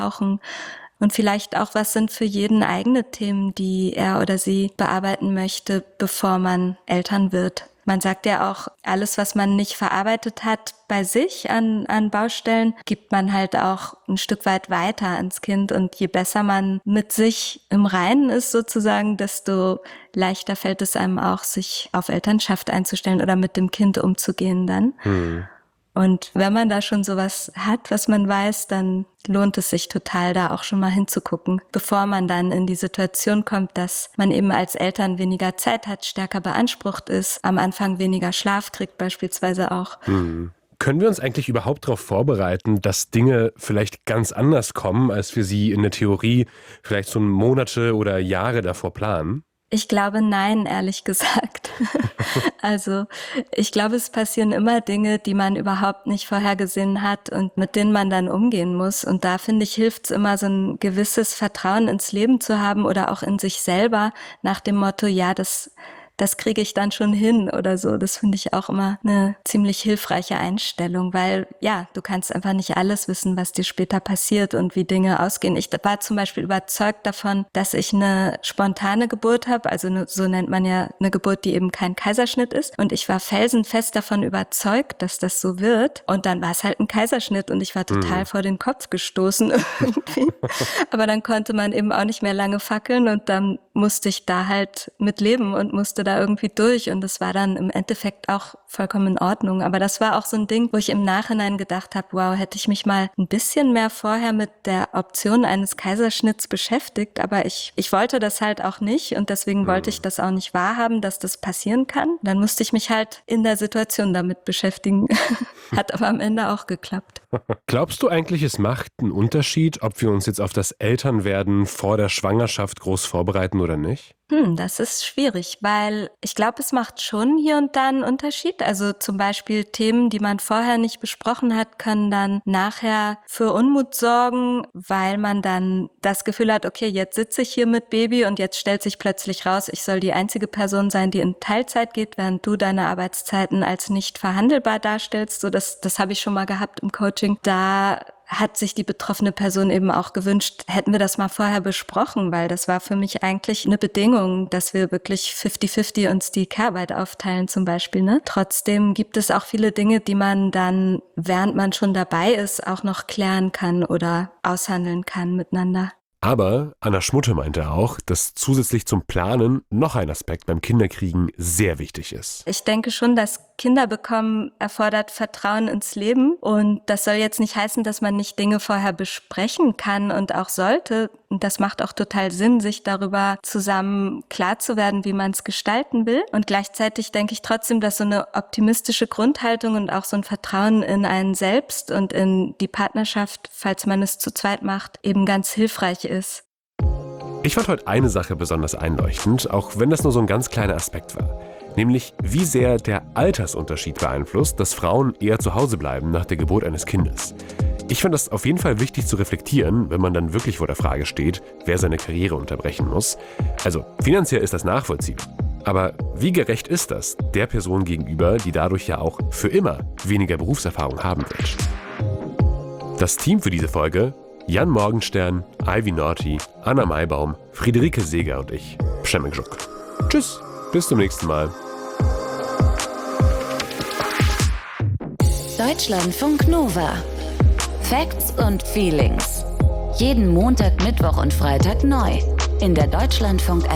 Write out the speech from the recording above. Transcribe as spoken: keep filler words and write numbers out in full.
brauchen und vielleicht auch, was sind für jeden eigene Themen, die er oder sie bearbeiten möchte, bevor man Eltern wird. Man sagt ja auch, alles, was man nicht verarbeitet hat bei sich an, an Baustellen, gibt man halt auch ein Stück weit weiter ans Kind. Und je besser man mit sich im Reinen ist sozusagen, desto leichter fällt es einem auch, sich auf Elternschaft einzustellen oder mit dem Kind umzugehen dann. Hm. Und wenn man da schon sowas hat, was man weiß, dann lohnt es sich total, da auch schon mal hinzugucken, bevor man dann in die Situation kommt, dass man eben als Eltern weniger Zeit hat, stärker beansprucht ist, am Anfang weniger Schlaf kriegt beispielsweise auch. Hm. Können wir uns eigentlich überhaupt darauf vorbereiten, dass Dinge vielleicht ganz anders kommen, als wir sie in der Theorie vielleicht so Monate oder Jahre davor planen? Ich glaube, nein, ehrlich gesagt. Also ich glaube, es passieren immer Dinge, die man überhaupt nicht vorhergesehen hat und mit denen man dann umgehen muss. Und da, finde ich, hilft es immer, so ein gewisses Vertrauen ins Leben zu haben oder auch in sich selber nach dem Motto, ja, das das kriege ich dann schon hin oder so. Das finde ich auch immer eine ziemlich hilfreiche Einstellung, weil ja, du kannst einfach nicht alles wissen, was dir später passiert und wie Dinge ausgehen. Ich war zum Beispiel überzeugt davon, dass ich eine spontane Geburt habe, also eine, so nennt man ja eine Geburt, die eben kein Kaiserschnitt ist. Und ich war felsenfest davon überzeugt, dass das so wird. Und dann war es halt ein Kaiserschnitt und ich war total mhm. vor den Kopf gestoßen irgendwie. Aber dann konnte man eben auch nicht mehr lange fackeln und dann musste ich da halt mit leben und musste da irgendwie durch und das war dann im Endeffekt auch vollkommen in Ordnung. Aber das war auch so ein Ding, wo ich im Nachhinein gedacht habe, wow, hätte ich mich mal ein bisschen mehr vorher mit der Option eines Kaiserschnitts beschäftigt, aber ich ich wollte das halt auch nicht und deswegen mhm. wollte ich das auch nicht wahrhaben, dass das passieren kann. Dann musste ich mich halt in der Situation damit beschäftigen. Hat aber am Ende auch geklappt. Glaubst du eigentlich, es macht einen Unterschied, ob wir uns jetzt auf das Elternwerden vor der Schwangerschaft groß vorbereiten oder nicht? Hm, das ist schwierig, weil ich glaube, es macht schon hier und da einen Unterschied. Also zum Beispiel Themen, die man vorher nicht besprochen hat, können dann nachher für Unmut sorgen, weil man dann das Gefühl hat, okay, jetzt sitze ich hier mit Baby und jetzt stellt sich plötzlich raus, ich soll die einzige Person sein, die in Teilzeit geht, während du deine Arbeitszeiten als nicht verhandelbar darstellst. So, das, das habe ich schon mal gehabt im Coaching. Da hat sich die betroffene Person eben auch gewünscht, hätten wir das mal vorher besprochen, weil das war für mich eigentlich eine Bedingung, dass wir wirklich fifty fifty uns die Care-Arbeit aufteilen zum Beispiel. Ne? Trotzdem gibt es auch viele Dinge, die man dann, während man schon dabei ist, auch noch klären kann oder aushandeln kann miteinander. Aber Anna Schmutte meinte auch, dass zusätzlich zum Planen noch ein Aspekt beim Kinderkriegen sehr wichtig ist. Ich denke schon, dass Kinder bekommen erfordert Vertrauen ins Leben. Und das soll jetzt nicht heißen, dass man nicht Dinge vorher besprechen kann und auch sollte. Und das macht auch total Sinn, sich darüber zusammen klar zu werden, wie man es gestalten will. Und gleichzeitig denke ich trotzdem, dass so eine optimistische Grundhaltung und auch so ein Vertrauen in einen selbst und in die Partnerschaft, falls man es zu zweit macht, eben ganz hilfreich ist. Ich fand heute eine Sache besonders einleuchtend, auch wenn das nur so ein ganz kleiner Aspekt war. Nämlich, wie sehr der Altersunterschied beeinflusst, dass Frauen eher zu Hause bleiben nach der Geburt eines Kindes. Ich fand das auf jeden Fall wichtig zu reflektieren, wenn man dann wirklich vor der Frage steht, wer seine Karriere unterbrechen muss. Also finanziell ist das nachvollziehbar. Aber wie gerecht ist das der Person gegenüber, die dadurch ja auch für immer weniger Berufserfahrung haben wird? Das Team für diese Folge: Jan Morgenstern, Ivy Naughty, Anna Maibaum, Friederike Seeger und ich, Przemek Żuk. Tschüss, bis zum nächsten Mal. Deutschlandfunk Nova. Facts und Feelings. Jeden Montag, Mittwoch und Freitag neu. In der Deutschlandfunk